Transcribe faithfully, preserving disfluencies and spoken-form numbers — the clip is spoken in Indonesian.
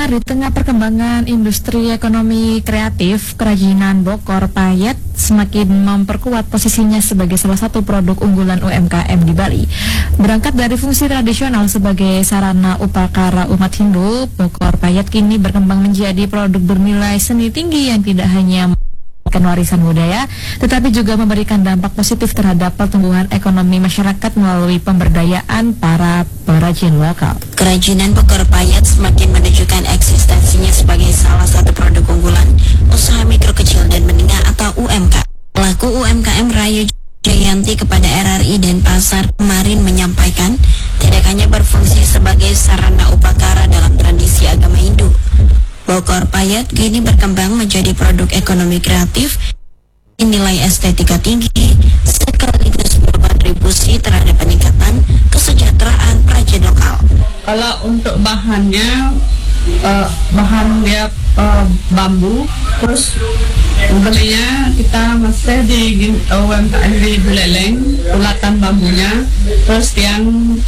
Pendengar, di tengah perkembangan industri ekonomi kreatif, kerajinan Bokor Payet semakin memperkuat posisinya sebagai salah satu produk unggulan U M K M di Bali. Berangkat dari fungsi tradisional sebagai sarana upakara umat Hindu, Bokor Payet kini berkembang menjadi produk bernilai seni tinggi yang tidak hanya warisan budaya, tetapi juga memberikan dampak positif terhadap pertumbuhan ekonomi masyarakat melalui pemberdayaan para perajin lokal. Kerajinan Bokor Payet semakin menunjukkan eksistensinya sebagai salah satu produk unggulan usaha mikro kecil dan menengah atau U M K. Pelaku U M K M Rayu Jayanti kepada R R I dan Pasar kemarin menyampaikan tidak hanya berfungsi sebagai sarana upakara dalam tradisi agama Hindu, Bokor Payet kini berkembang menjadi produk ekonomi kreatif, nilai estetika tinggi, sekaligus berkontribusi terhadap peningkatan kesejahteraan perajin lokal. Kalau untuk bahannya, uh, bahan dia uh, bambu, terus belinya kita mesti di U M K M di Buleleng, ulatan bambunya, terus yang